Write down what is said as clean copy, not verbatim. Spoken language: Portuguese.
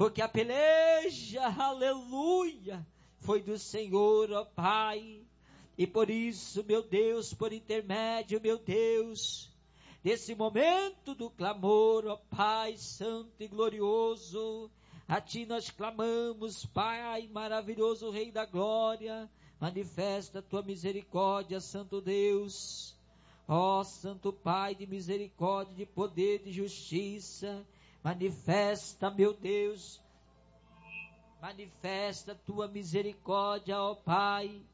porque a peleja, aleluia, foi do Senhor, ó Pai. E por isso, meu Deus, por intermédio, meu Deus, desse momento do clamor, ó Pai santo e glorioso, a Ti nós clamamos, Pai maravilhoso, Rei da glória, manifesta a Tua misericórdia, Santo Deus. Ó Santo Pai de misericórdia, de poder, de justiça, manifesta, meu Deus, manifesta a Tua misericórdia, ó Pai,